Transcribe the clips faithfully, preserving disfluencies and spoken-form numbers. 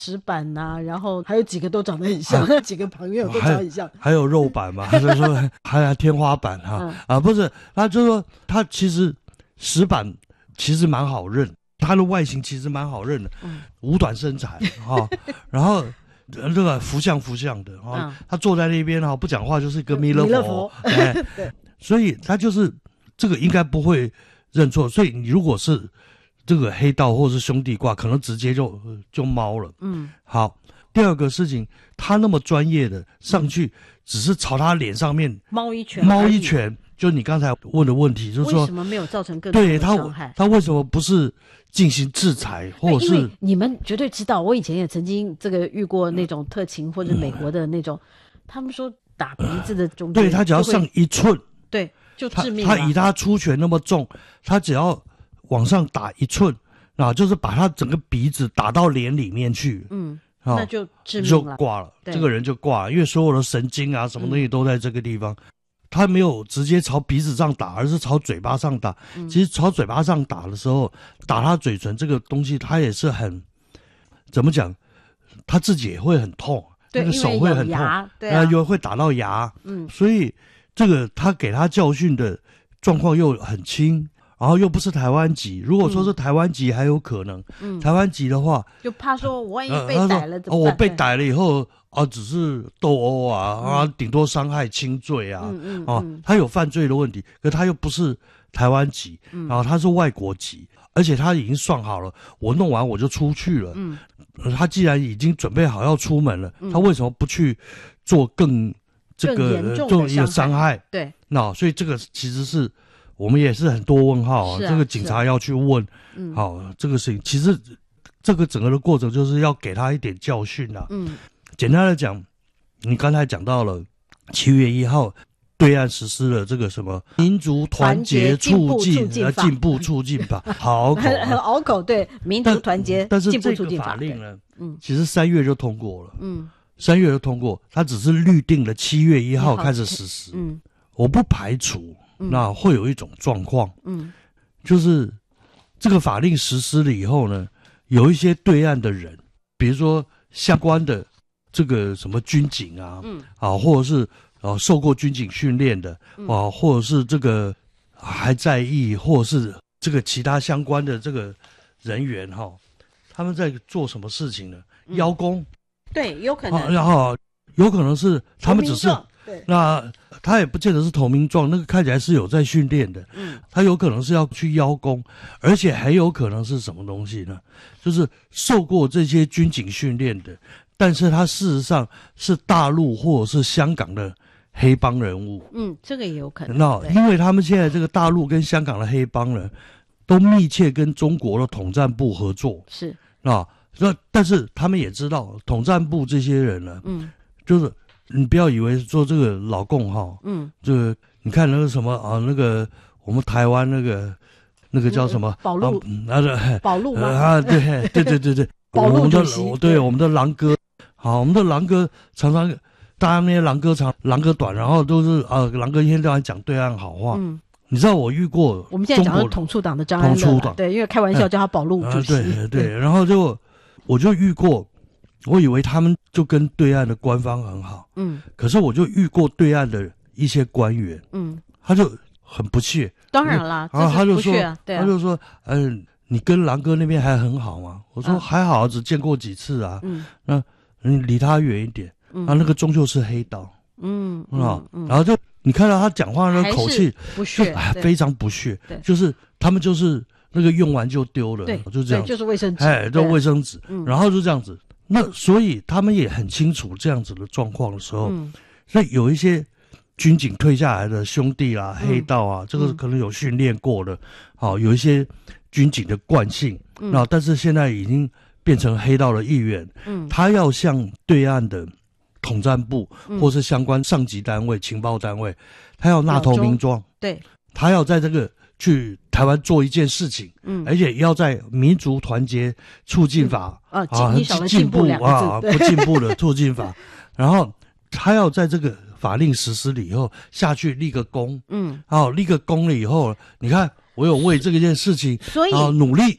石板啊，然后还有几个都长得很像，啊、几个朋友都长得很像， 还, 还有肉板嘛，就是说还有天花板哈、啊嗯、啊，不是，他就说他其实石板其实蛮好认，它的外形其实蛮好认的，嗯，五短身材哈、哦，然后这个福相福相的哈、哦嗯，他坐在那边哈不讲话就是一个弥勒佛，佛哎、对，所以他就是这个应该不会认错，所以你如果是这个黑道或是兄弟挂，可能直接就就猫了。嗯，好。第二个事情，他那么专业的上去，只是朝他脸上面猫一拳， 猫一拳，就你刚才问的问题，就是说为什么没有造成更多的伤害？ 他他为什么不是进行制裁，或者是？ 因为你们绝对知道，我以前也曾经这个遇过那种特勤或者美国的那种，嗯、他们说打鼻子的中间， 对他只要上一寸， 对，就致命了。 他以他出拳那么重，他只要往上打一寸，啊，就是把他整个鼻子打到脸里面去， 嗯，哦、那就致命就挂了，这个人就挂了，因为所有的神经啊，什么东西都在这个地方。嗯、他没有直接朝鼻子上打，而是朝嘴巴上打。嗯、其实朝嘴巴上打的时候，打他嘴唇这个东西，他也是很怎么讲，他自己也会很痛，那个手会很痛， 对啊， 又会打到牙，嗯，所以这个他给他教训的状况又很轻。然后又不是台湾籍，如果说是台湾籍还有可能，嗯，台湾籍的话， 就怕说我万一被逮了怎么办？ 哦，我被逮了以后啊，只是斗殴啊，嗯、啊，顶多伤害轻罪啊，嗯嗯，啊，他有犯罪的问题，可他又不是台湾籍，嗯，然后他是外国籍，而且他已经算好了，我弄完我就出去了，嗯，他既然已经准备好要出门了，嗯、他为什么不去做更这个严重的伤害？ 对， 那所以这个其实是。我们也是很多问号啊，啊这个警察要去问，嗯，好，这个事情其实这个整个的过程就是要给他一点教训啊。嗯，简单的讲，你刚才讲到了七月一号对岸实施了这个什么民族团结促进呃进步促进法，好拗口、啊， 很拗口，对，民族团结进步促进法， 但是这个法令呢，嗯，其实三月就通过了，嗯，三月就通过，它只是预定了七月一号开始实施，嗯，我不排除。那会有一种状况，嗯，就是这个法令实施了以后呢，有一些对岸的人，比如说相关的这个什么军警啊，嗯，啊，或者是啊受过军警训练的，啊，或者是这个还在役，或者是这个其他相关的这个人员哈、哦，他们在做什么事情呢？邀功， 对，有可能， 啊、然后有可能是他们只是。 对， 那他也不见得是投名状，那个看起来是有在训练的，嗯，他有可能是要去邀功，而且还有可能是什么东西呢？就是受过这些军警训练的，但是他事实上是大陆或者是香港的黑帮人物， 嗯，这个也有可能。 那因为他们现在这个大陆跟香港的黑帮人都密切跟中国的统战部合作， 是啊，那但是他们也知道统战部这些人呢，嗯，就是。你不要以为说这个老共哈，嗯，这个你看那个什么啊，那个我们台湾那个那个叫什么保路， 那个保路吗？ 啊，对对对对对， 保路主席，对我们的狼哥，好，我们的狼哥常常大家那些狼哥长狼哥短，然后都是啊，狼哥一天到晚讲对岸好话，嗯，你知道我遇过， 我们现在讲的统促党的张安乐，对，因为开玩笑叫他保路主席， 对对，然后就我就遇过。我以为他们就跟对岸的官方很好，嗯，可是我就遇过对岸的一些官员，嗯，他就很不屑， 当然啦， 然后他就说， 对啊、 他就说，嗯、呃，你跟狼哥那边还很好吗？我说、啊、还好，只见过几次啊，嗯，那你离他远一点，嗯，啊，那个终究是黑道，嗯啊、嗯，然后就你看到他讲话的口气不屑， 非常不屑，就是他们就是那个用完就丢了， 对， 就这样， 就是卫生纸， 哎，就卫生纸，嗯，然后就这样子。那所以他们也很清楚这样子的状况的时候，嗯，所以有一些军警退下来的兄弟啦、嗯、黑道啊，这个可能有训练过的，好、嗯，有一些军警的惯性，嗯，那但是现在已经变成黑道的一员，嗯，他要向对岸的统战部、嗯、或是相关上级单位、情报单位，他要纳投名状， 对， 他要在这个。去台湾做一件事情，嗯，而且要在民族团结促进法、 嗯、啊，进步啊，不进步的促进法，然后他要在这个法令实施了以后下去立个功，嗯，好、啊，立个功了以后，你看我有为这个件事情， 所以啊努力，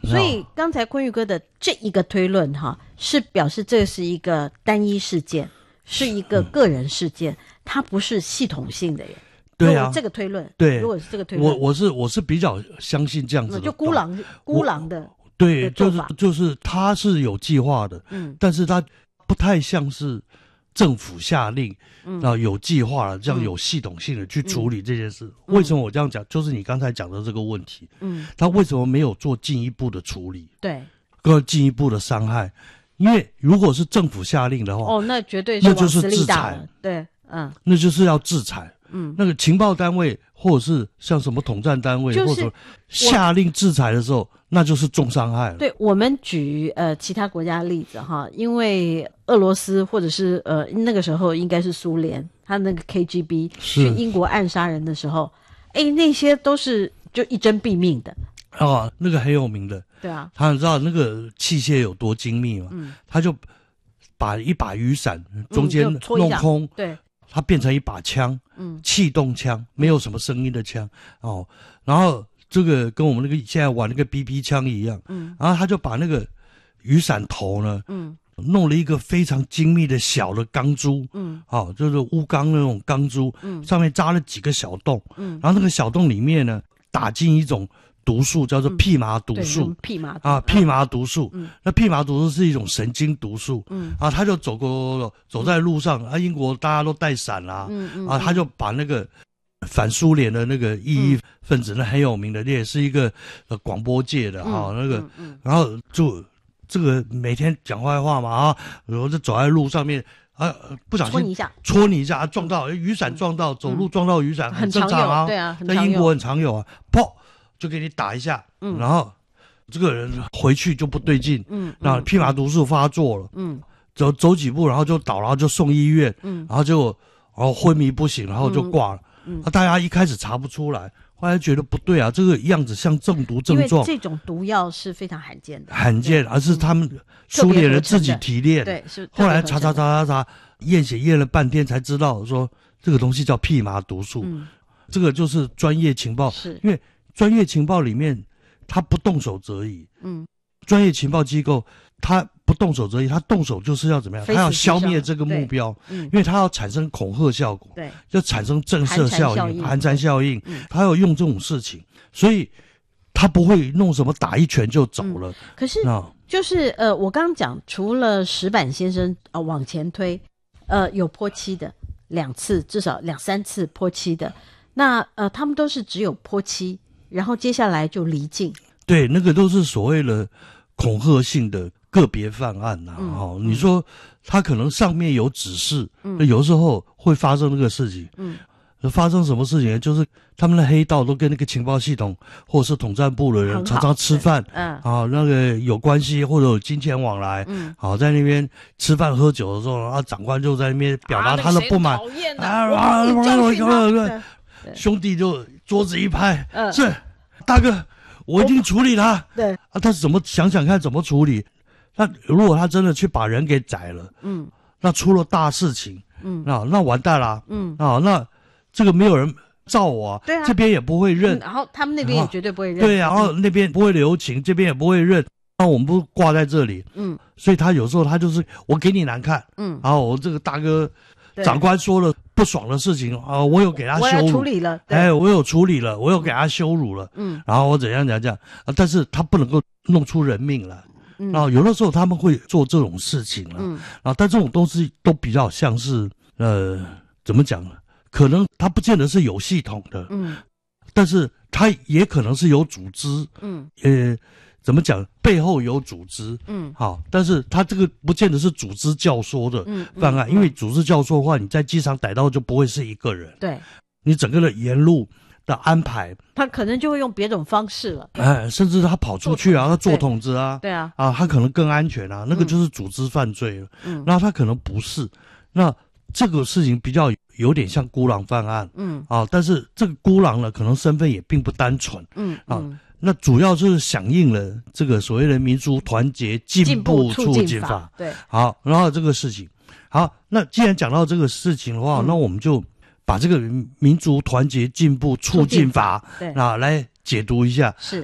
所以刚才坤玉哥的这一个推论哈，是表示这是一个单一事件，是一个个人事件，嗯、它不是系统性的耶。 对啊， 这个推论， 对， 如果是这个推论， 我我是我是比较相信这样子的， 就孤狼孤狼的， 对，就是就是他是有计划的， 嗯， 但是他不太像是政府下令，嗯，然后有计划了，这样有系统性的去处理这件事。嗯、为什么我这样讲？就是你刚才讲的这个问题，嗯，他为什么没有做进一步的处理？ 对， 更进一步的伤害，因为如果是政府下令的话， 哦，那绝对是那就是制裁， 对，嗯， 那就是要制裁。 嗯， 那个情报单位或者是像什么统战单位， 就是、 或者下令制裁的时候，那就是重伤害了。 对，我们举呃其他国家例子哈，因为俄罗斯或者是呃那个时候应该是苏联，他那个 K G B 去英国暗杀人的时候，哎，那些都是就一针毙命的啊，那个很有名的。 对啊， 他知道那个器械有多精密嘛？嗯，他就把一把雨伞中间弄空， 嗯、对。 它变成一把枪，嗯，气动枪，没有什么声音的枪哦。然后这个跟我们那个现在玩那个 B B 枪一样，嗯，然后他就把那个雨伞头呢，嗯，弄了一个非常精密的小的钢珠，嗯，好、哦，就是钨钢那种钢珠，嗯，上面扎了几个小洞，嗯，然后那个小洞里面呢，打进一种毒素，叫做蓖麻毒素， 蓖麻啊，蓖麻毒素，嗯，那蓖麻毒素是一种神经毒素，嗯，啊，他就走过走在路上，啊，英国大家都带伞啦、啊，嗯嗯，啊，他就把那个反苏联的那个异议分子，那很有名的，也是一个呃广播界的哈、啊，那个，嗯嗯，然后就这个每天讲坏话嘛啊，然后就走在路上面。啊，不小心戳你一下， 戳你一下，撞到雨伞撞到，走路撞到雨伞，很正常啊， 对啊， 在英国很常有啊，砰就给你打一下，嗯，然后这个人回去就不对劲，嗯，然后蓖麻毒素发作了，嗯，走走几步然后就倒，然后就送医院，嗯，然后就然后昏迷不醒，然后就挂了，嗯，啊，大家一开始查不出来。后来觉得不对啊，这个样子像中毒症状。 因为这种毒药是非常罕见的， 罕见，而是他们苏联人自己提炼。 对，是。 后来查查查查查，验血验了半天才知道说这个东西叫蓖麻毒素。嗯，这个就是专业情报， 是因为专业情报里面他不动手则已。嗯，专业情报机构他不动手则已，他动手就是要怎么样？他要消灭这个目标，嗯，因为他要产生恐吓效果， 对， 要产生震慑效应、寒蝉效应，嗯，他要用这种事情，所以他不会弄什么打一拳就走了。嗯、 可是，就是呃，我刚刚讲，除了石板先生啊、呃、往前推，呃，有泼漆的两次，至少两三次泼漆的，那呃，他们都是只有泼漆，然后接下来就离境。 对，那个都是所谓的恐吓性的个别犯案呐、啊。嗯哦、你说他可能上面有指示，嗯，有时候会发生那个事情。嗯，发生什么事情？就是他们的黑道都跟那个情报系统或者是统战部的人常常吃饭，嗯，啊，那个有关系或者有金钱往来，嗯，好、啊、在那边吃饭喝酒的时候，啊，长官就在那边表达他的不满， 啊，啊，啊兄弟就桌子一拍，嗯，是大哥。我已经处理他， 对啊，他怎么想想看怎么处理？那如果他真的去把人给宰了，嗯，那出了大事情，嗯，那那完蛋了，嗯啊，那这个没有人罩我、啊， 对啊， 这边也不会认、 嗯，然后他们那边也绝对不会认， 对、啊，然后那边不会留情，这边也不会认，那我们不挂在这里，嗯，所以他有时候他就是我给你难看，嗯，然后我这个大哥。长官说了不爽的事情啊、呃，我有给他羞辱， 我有处理了， 哎，我有处理了，我有给他羞辱了，嗯，然后我怎样怎样怎样啊，但是他不能够弄出人命来，嗯，然后有的时候他们会做这种事情了，嗯，啊，但这种东西都比较像是呃，怎么讲呢？可能他不见得是有系统的，嗯，但是他也可能是有组织，嗯，呃。怎么讲？背后有组织，嗯，好，但是他这个不见得是组织教唆的犯案，嗯嗯、因为组织教唆的话，你在机场逮到就不会是一个人， 对， 你整个的沿路的安排， 他可能就会用别种方式了， 哎，甚至他跑出去啊，他做筒子啊， 对啊， 啊，他可能更安全啊，那个就是组织犯罪了，嗯，那他可能不是，那这个事情比较有点像孤狼犯案，嗯，啊，但是这个孤狼呢，可能身份也并不单纯，嗯啊。嗯那主要就是响应了这个所谓的民族团结进步促进法， 对， 好，然后这个事情，好，那既然讲到这个事情的话，嗯、那我们就把这个民族团结进步促进法，对，啊，来解读一下。 是，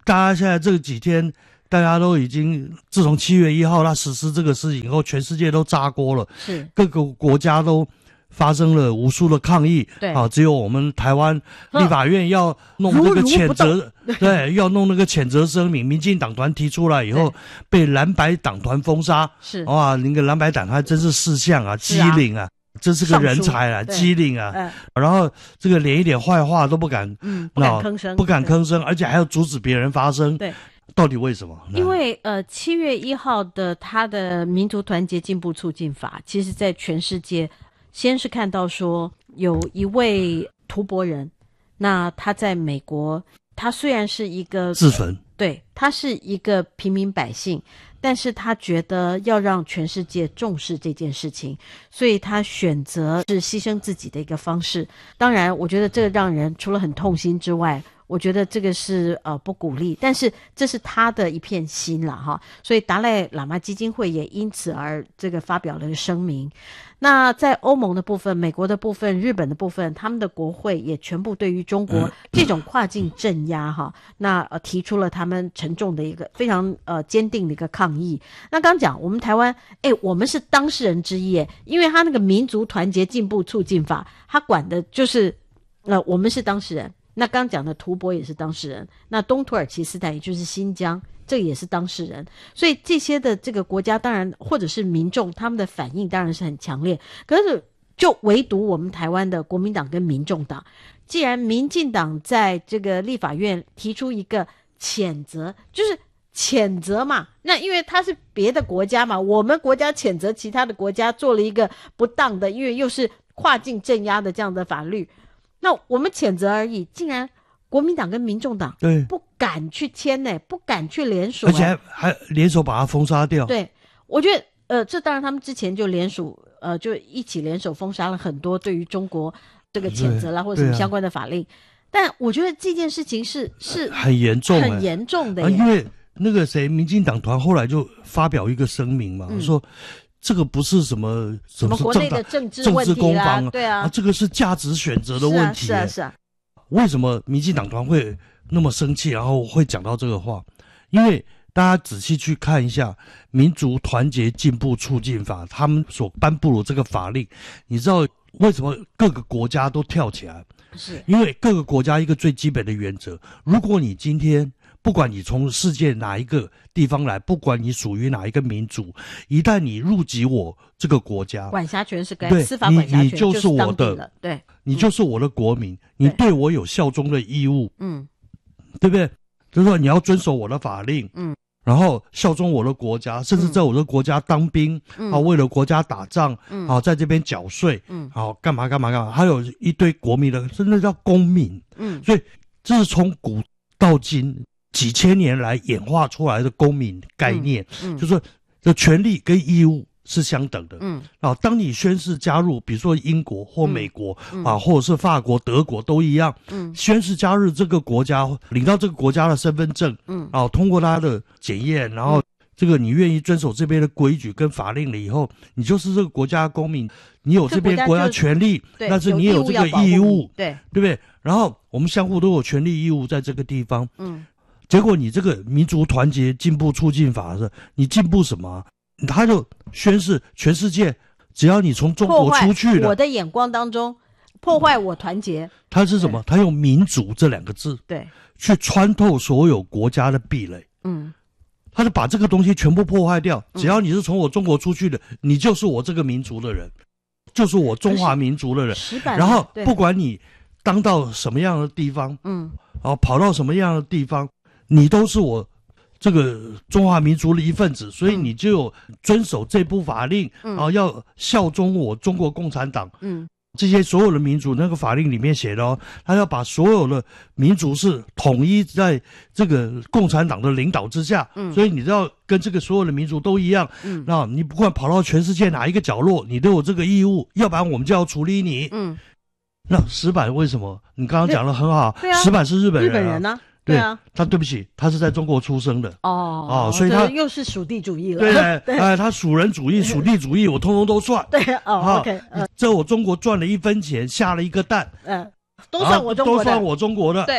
大家现在这几天，大家都已经自从七月一号他实施这个事情以后，全世界都炸锅了， 是各个国家都发生了无数的抗议， 对啊，只有我们台湾立法院要弄这个谴责，对，要弄那个谴责声明，民进党团提出来以后，被蓝白党团封杀， 是哇，那个蓝白党团真是识相啊，机灵啊。真是个人才啊，机灵啊、嗯，然后这个连一点坏话都不敢， 嗯，不敢吭声， 不敢吭声，而且还要阻止别人发声， 对， 到底为什么？ 因为呃，七月一号的他的民族团结进步促进法，其实在全世界先是看到说有一位图伯人，那他在美国，他虽然是一个自焚， 对，他是一个平民百姓。但是他觉得要让全世界重视这件事情，所以他选择是牺牲自己的一个方式。当然，我觉得这个让人除了很痛心之外，我觉得这个是呃不鼓励，但是这是他的一片心了哈。所以达赖喇嘛基金会也因此而这个发表了个声明。那在欧盟的部分、美国的部分、日本的部分，他们的国会也全部对于中国这种跨境镇压哈，那呃提出了他们沉重的一个非常呃坚定的一个抗议。那刚讲我们台湾，哎，我们是当事人之一，因为他那个民族团结进步促进法，他管的就是呃我们是当事人。那刚讲的图伯也是当事人，那东土耳其斯坦也就是新疆，这也是当事人，所以这些的这个国家当然或者是民众他们的反应当然是很强烈，可是就唯独我们台湾的国民党跟民众党，既然民进党在这个立法院提出一个谴责，就是谴责嘛，那因为他是别的国家嘛，我们国家谴责其他的国家做了一个不当的，因为又是跨境镇压的这样的法律，那我们谴责而已，竟然国民党跟民众党对不敢去签呢，不敢去联署， 而且还还联手把它封杀掉。 对，我觉得呃，这当然他们之前就联署，呃，就一起联手封杀了很多对于中国这个谴责啦或者什么相关的法令。啊、但我觉得这件事情是是很严重、 很严重的、 啊，因为那个谁，民进党团后来就发表一个声明嘛，嗯、说。这个不是什么什么国内的政治问题啦， 政治对啊， 啊，这个是价值选择的问题。 是啊，是啊，是啊。 为什么民进党团会那么生气，然后会讲到这个话？因为大家仔细去看一下《民族团结进步促进法》，他们所颁布的这个法令，你知道为什么各个国家都跳起来？ 是因为各个国家一个最基本的原则，如果你今天不管你从世界哪一个地方来，不管你属于哪一个民族，一旦你入籍我这个国家， 管辖权是该司法管辖权， 你你就是我的， 就是对， 你就是我的国民，嗯、你对我有效忠的义务， 嗯， 对不对？就是说你要遵守我的法令， 嗯， 然后效忠我的国家，甚至在我的国家当兵， 嗯、 啊，为了国家打仗， 嗯， 啊，在这边缴税， 嗯， 好干嘛干嘛干嘛，还有一堆国民的，真的叫公民， 嗯， 所以这是从古到今。几千年来演化出来的公民概念， 嗯嗯、 就是说这权利跟义务是相等的。 嗯， 啊，当你宣誓加入，比如说英国或美国、 嗯、 啊，或者是法国、德国都一样， 嗯， 宣誓加入这个国家，领到这个国家的身份证， 嗯， 啊，通过他的检验，然后这个你愿意遵守这边的规矩跟法令了以后，你就是这个国家的公民，你有这边国家权利，但是你也有这个义务， 对， 对不对？然后我们相互都有权利义务在这个地方， 嗯。 结果你这个民族团结进步促进法是，你进步什么、啊？他就宣示全世界，只要你从中国出去了， 我的眼光当中破坏我团结。 他是什么？他用民族这两个字， 对， 去穿透所有国家的壁垒。 嗯， 他就把这个东西全部破坏掉。只要你是从我中国出去的，嗯、你就是我这个民族的人，就是我中华民族的人。然后不管你当到什么样的地方， 嗯， 然后跑到什么样的地方。你都是我这个中华民族的一份子，所以你就有遵守这部法令， 嗯、 然后要效忠我中国共产党。 嗯， 这些所有的民族，那个法令里面写的哦，他要把所有的民族是统一在这个共产党的领导之下。 嗯， 所以你要跟这个所有的民族都一样。 嗯， 那你不管跑到全世界哪一个角落，你都有这个义务，要不然我们就要处理你。 嗯， 那石板为什么？你刚刚讲的很好， 对啊， 石板是日本人、啊， 日本人呢、啊？ 对啊， 他对不起，他是在中国出生的哦哦，所以他又是属地主义了。 对，哎、呃，他属人主义、属地主义，我通通都算。 对哦、 啊、 ，OK，、呃、 在我中国赚了一分钱，下了一个蛋， 嗯、呃，都算我中国的， 都算我中国的。 对，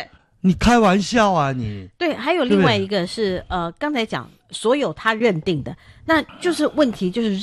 你开玩笑啊你？ 对，还有另外一个是呃，刚才讲所有他认定的，那就是问题就是